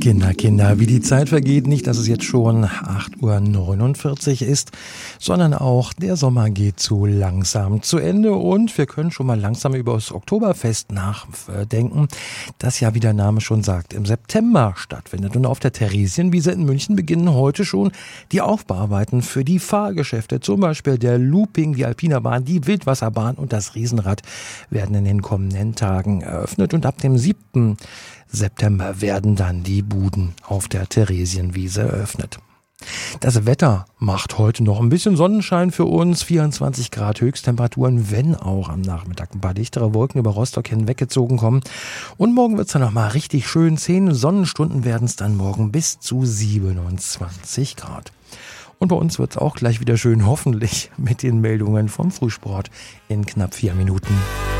Kinder, Kinder, wie die Zeit vergeht, nicht, dass es jetzt schon 8:49 Uhr ist, sondern auch der Sommer geht so langsam zu Ende und wir können schon mal langsam über das Oktoberfest nachdenken, das ja, wie der Name schon sagt, im September stattfindet. Und auf der Theresienwiese in München beginnen heute schon die Aufbauarbeiten für die Fahrgeschäfte, zum Beispiel der Looping, die Alpinerbahn, die Wildwasserbahn und das Riesenrad werden in den kommenden Tagen eröffnet und ab dem 7. September werden dann die Buden auf der Theresienwiese eröffnet. Das Wetter macht heute noch ein bisschen Sonnenschein für uns, 24 Grad Höchsttemperaturen, wenn auch am Nachmittag ein paar dichtere Wolken über Rostock hinweggezogen kommen. Und morgen wird es dann nochmal richtig schön, 10 Sonnenstunden werden es dann morgen bis zu 27 Grad. Und bei uns wird es auch gleich wieder schön, hoffentlich mit den Meldungen vom Frühsport in knapp 4 Minuten.